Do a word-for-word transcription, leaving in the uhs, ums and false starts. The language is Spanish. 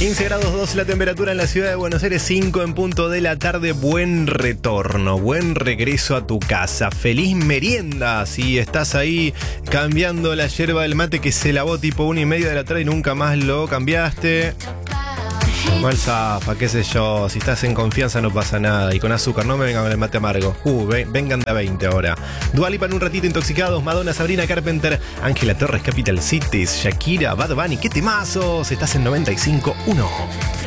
quince grados dos la temperatura en la ciudad de Buenos Aires, cinco en punto de la tarde. Buen retorno, buen regreso a tu casa. Feliz merienda si estás ahí cambiando la yerba del mate que se lavó tipo una y media de la tarde y nunca más lo cambiaste. Mal zafa, qué sé yo, si estás en confianza no pasa nada. Y con azúcar, no me vengan con el mate amargo. Uh, ven, vengan de a veinte ahora. Dua Lipa en un ratito, Intoxicados, Madonna, Sabrina Carpenter, Ángela Torres, Capital Cities, Shakira, Bad Bunny. ¡Qué temazos! Estás en noventa y cinco punto uno.